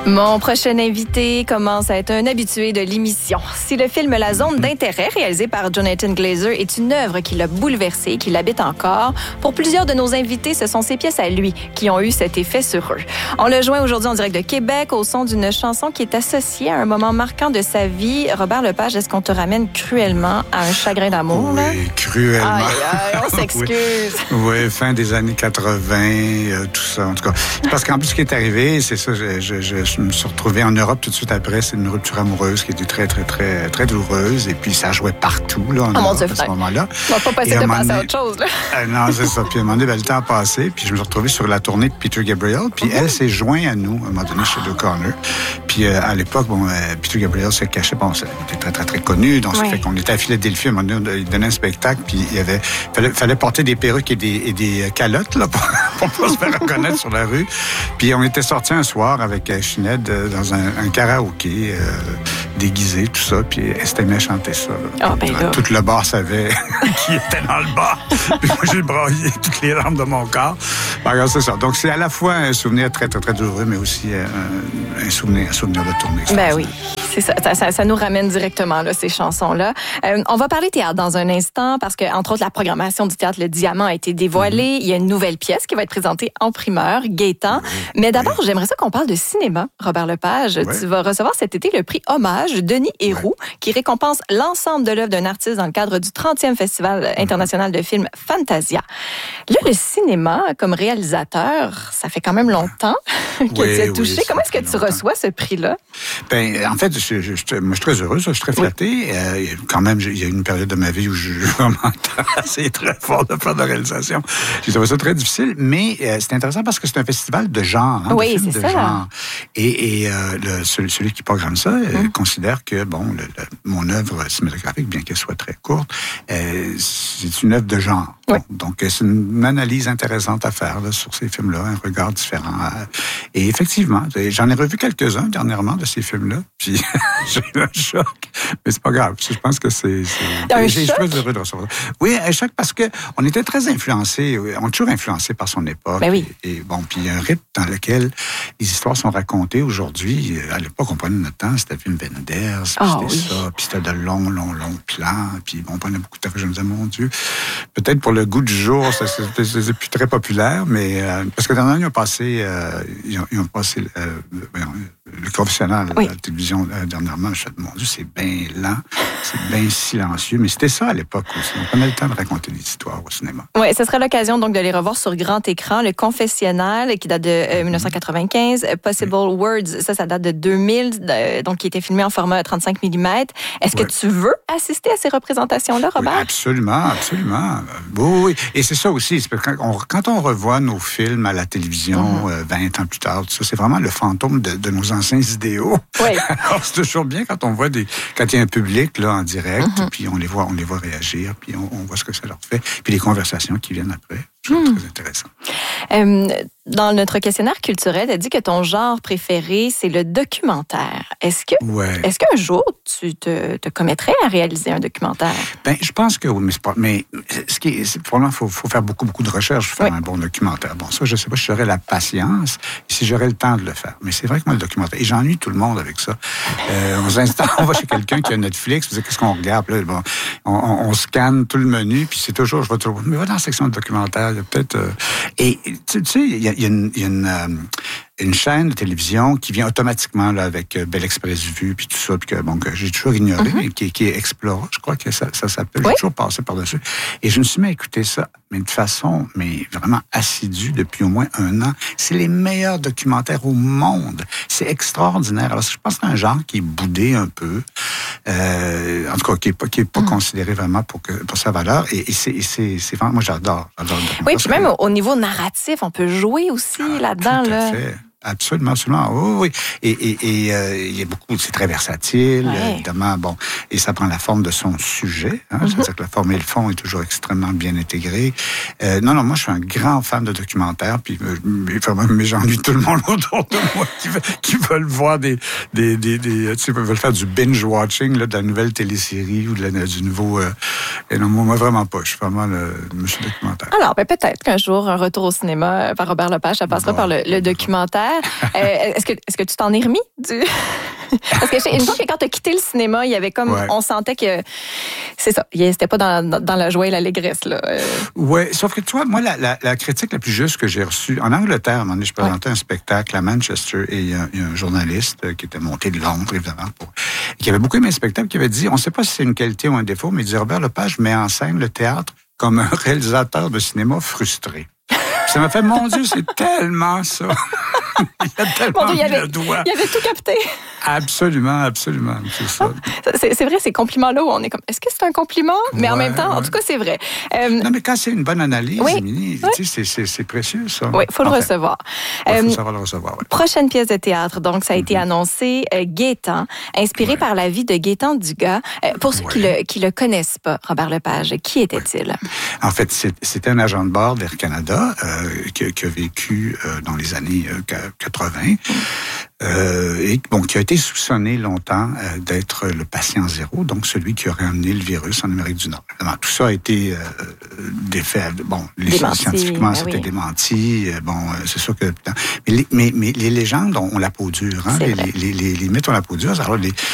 Mon prochain invité commence à être un habitué de l'émission. Si le film La Zone d'intérêt, réalisé par Jonathan Glazer, est une œuvre qui l'a bouleversé, qui l'habite encore, pour plusieurs de nos invités, ce sont ces pièces à lui qui ont eu cet effet sur eux. On le joint aujourd'hui en direct de Québec au son d'une chanson qui est associée à un moment marquant de sa vie. Robert Lepage, est-ce qu'on te ramène cruellement à un chagrin d'amour? Oui, là? Cruellement. Aïe, on s'excuse. Oui, fin des années 80, tout ça, en tout cas. Parce qu'en plus, ce qui est arrivé, c'est ça, je me suis retrouvé en Europe tout de suite après. C'est une rupture amoureuse qui était très, très, très, très douloureuse. Et puis, ça jouait partout, là, en Europe, à ce moment-là. On va pas passer de passer à autre chose, là. Non, c'est ça. Puis, à un moment donné, le temps a passé. Puis, je me suis retrouvé sur la tournée de Peter Gabriel. Puis, elle s'est jointe à nous, à un moment donné, chez O'Connor. Puis, à l'époque, Peter Gabriel se cachait. Bon, il était très, très, très connu. Donc, ça fait qu'on était à Philadelphie. À un moment donné, il donnait un spectacle. Puis, fallait porter des perruques et des calottes, là, pour pas se faire reconnaître sur la rue. Puis, on était sortis un soir avec Sinead dans un karaoké déguisé, tout ça, puis Estémé chantait ça. Tout le bar savait qui était dans le bar. Puis moi, j'ai braillé toutes les larmes de mon corps. Alors, c'est ça. Donc, c'est à la fois un souvenir très, très, très douloureux, mais aussi un souvenir de tournée. Ben oui, c'est ça. Ça nous ramène directement, là, ces chansons-là. On va parler théâtre dans un instant, parce que, entre autres, la programmation du théâtre Le Diamant a été dévoilée. Il y a une nouvelle pièce qui va être présentée en primeur, Gaétan. Mais d'abord, j'aimerais ça qu'on parle de cinéma, Robert Lepage. Tu vas recevoir cet été le prix Hommage Denis Héroux, qui récompense l'ensemble de l'œuvre d'un artiste dans le cadre du 30e Festival international de films Fantasia. Là, le cinéma, comme réalisateur, ça fait quand même longtemps que tu as touché. Oui, comment est-ce que tu reçois ce prix-là? Ben, en fait, moi, je suis très heureux, je suis très flatté. Quand même, il y a eu une période de ma vie où je vraiment c'est très fort de faire de la réalisation. J'ai trouvé ça très difficile, mais c'est intéressant parce que c'est un festival de genre. Hein, oui, c'est ça. Genre. Et celui qui programme ça considère que, mon œuvre cinématographique, bien qu'elle soit très courte, c'est une œuvre de genre. Oui. Donc, c'est une analyse intéressante à faire là, sur ces films-là, un regard différent. Et effectivement, j'en ai revu quelques-uns dernièrement de ces films-là, puis j'ai eu un choc. Mais c'est pas grave, je pense que c'est... Un j'ai choc? très heureux de recevoir. Oui, un choc parce que on était très influencés, on est toujours influencés par son époque. Ben oui. Et bon, puis il y a un rythme dans lequel les histoires sont racontées aujourd'hui. À l'époque, on prenait notre temps, c'était Wim Wenders, puis c'était ça, puis c'était de longs plans, puis on prenait beaucoup de temps. Je me disais, mon Dieu, peut-être pour le goût du jour, c'est plus très populaire, mais parce que dernièrement, ils ont passé le confessionnal à la télévision dernièrement. Je me suis dit, mon Dieu, c'est bien lent, c'est bien silencieux, mais c'était ça à l'époque aussi. On prenait le temps de raconter des histoires au cinéma. Oui, ce sera l'occasion donc de les revoir sur grand écran. Le confessionnal, qui date de 1995, Possible Words, ça date de 2000, donc qui était filmé en format 35 mm. Est-ce que tu veux assister à ces représentations-là, Robert? Oui, absolument. Oui. Et c'est ça aussi, c'est parce que quand on revoit nos films à la télévision 20 ans plus tard, tout ça, c'est vraiment le fantôme de nos anciens idéaux. Oui. Alors, c'est toujours bien quand on voit quand il y a un public là en direct, puis on les voit réagir, puis on voit ce que ça leur fait, puis les conversations qui viennent après. C'est très intéressant. Dans notre questionnaire culturel, tu as dit que ton genre préféré, c'est le documentaire. Est-ce qu'un jour, tu te commettrais à réaliser un documentaire? Ben, je pense que oui, mais probablement, faut faire beaucoup de recherches pour faire un bon documentaire. Bon, ça, je sais pas si j'aurais la patience et si j'aurais le temps de le faire. Mais c'est vrai que moi, le documentaire, et j'ennuie tout le monde avec ça. On va chez quelqu'un qui a Netflix, on dit, qu'est-ce qu'on regarde? Là, bon, on scanne tout le menu, puis c'est toujours, mais va dans la section de documentaire, il y a peut-être... et tu sais, il y a une chaîne de télévision qui vient automatiquement là, avec Bel Express Vue, puis tout ça, puis que j'ai toujours ignoré, qui est Explora, je crois que ça s'appelle. J'ai toujours passé par-dessus. Et je me suis mis à écouter ça, mais de façon vraiment assidue depuis au moins 1 an. C'est les meilleurs documentaires au monde. C'est extraordinaire. Alors, je pense que c'est un genre qui est boudé un peu, en tout cas, qui est pas considéré vraiment pour sa valeur. Et c'est vraiment, moi, j'adore. Oui, puis même au niveau narratif, on peut jouer aussi là-dedans. Tout à fait. Absolument. Oh, oui. Et il y a beaucoup, c'est très versatile, évidemment. Bon, et ça prend la forme de son sujet. Hein, c'est-à-dire que la forme et le fond est toujours extrêmement bien intégrés. Non, moi, je suis un grand fan de documentaires, puis mais j'ennuie tout le monde autour de moi qui veulent voir tu sais, veulent faire du binge-watching, là, de la nouvelle télésérie ou du nouveau... et non, moi, vraiment pas. Je suis vraiment le monsieur documentaire. Alors, peut-être qu'un jour, un retour au cinéma par Robert Lepage, ça passera par le documentaire. Est-ce que tu t'en es remis Parce que une fois que quand tu as quitté le cinéma, il y avait comme... On sentait que... C'est ça. C'était pas dans la joie et l'allégresse, là. Oui, sauf que tu vois, moi, la critique la plus juste que j'ai reçue... En Angleterre, à un moment donné, je présentais un spectacle à Manchester et il y a un journaliste qui était monté de Londres, évidemment, qui avait beaucoup aimé le spectacle, qui avait dit, on ne sait pas si c'est une qualité ou un défaut, mais il dit, Robert Lepage met en scène le théâtre comme un réalisateur de cinéma frustré. Ça m'a fait, mon Dieu, c'est tellement ça. Il a tellement mis le doigt. Il avait tout capté. Absolument, c'est ça. C'est vrai, ces compliments-là où on est comme, est-ce que c'est un compliment? Mais en même temps, en tout cas, c'est vrai. Non, mais quand c'est une bonne analyse, Émilie, tu sais, c'est précieux, ça. Oui, il faut le recevoir. Il faut savoir le recevoir, oui. Prochaine pièce de théâtre, donc, ça a été annoncé, Gaétan, inspiré par la vie de Gaétan Dugas. Pour ceux qui le connaissent pas, Robert Lepage, qui était-il? En fait, c'était un agent de bord d'Air Canada qui a vécu dans les années 80 et qui a été soupçonné longtemps d'être le patient zéro, donc celui qui aurait amené le virus en Amérique du Nord. Évidemment, tout ça a été défait. Bon, scientifiquement, c'était démenti. C'est sûr que... Mais les légendes ont la peau dure. Hein? Les mythes ont la peau dure. Alors,